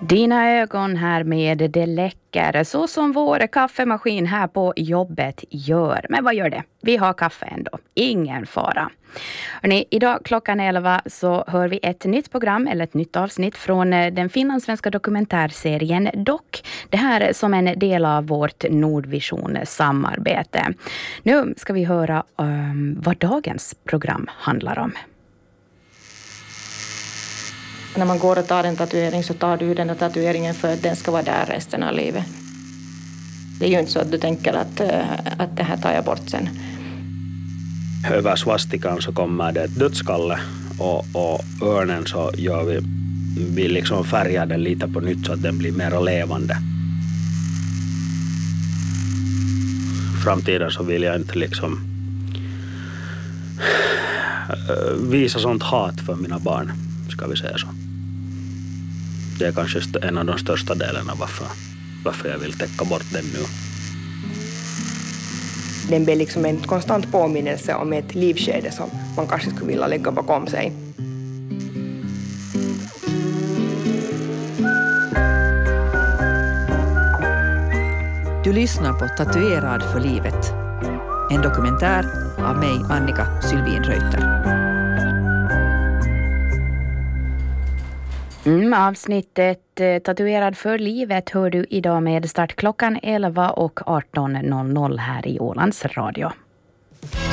Dina ögon här med det läcker, så som vår kaffemaskin här på jobbet gör. Men vad gör det? Vi har kaffe ändå. Ingen fara. Hörrni, idag klockan 11 så hör vi ett nytt program eller ett nytt avsnitt från den finlandssvenska dokumentärserien Doc. Det här är som en del av vårt Nordvision-samarbete. Nu ska vi höra vad dagens program handlar om. När man går och tar en tatuering så tar du den där tatueringen för att den ska vara där resten av livet. Det är ju inte så att du tänker att det här tar jag bort sen. Över svastikan så kommer det ett dödskalle och örnen så gör vi liksom färgar den lite på nytt så att den blir mer levande. Framtiden så vill jag inte liksom visa sånt hat för mina barn, ska vi säga så. Det är kanske en av de största delarna varför jag vill täcka bort den nu. Den blir liksom en konstant påminnelse om ett livskede som man kanske skulle vilja lägga bakom sig. Du lyssnar på Tatuerad för livet. En dokumentär av mig, Annika Sylvin Reuter. Avsnittet Tatuerad för livet hör du idag med start klockan 11 och 18.00 här i Ålands Radio.